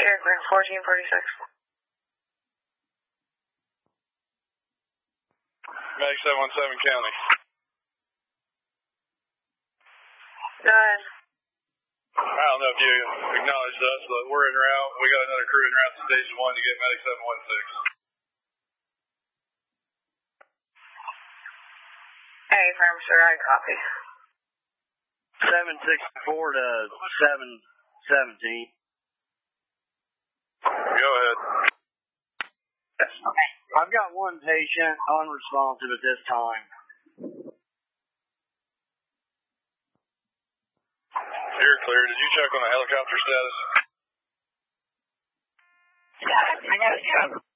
You're clear, 1446. Medic 717 County. Go ahead. I don't know if you acknowledged us, but we're en route. We got another crew en route to Station 1 to get Medic 716. Hey, firm, sir, I copy. 764 to 717. Go ahead. I've got one patient unresponsive at this time. You're clear. Did you check on the helicopter status? Yeah, I got it.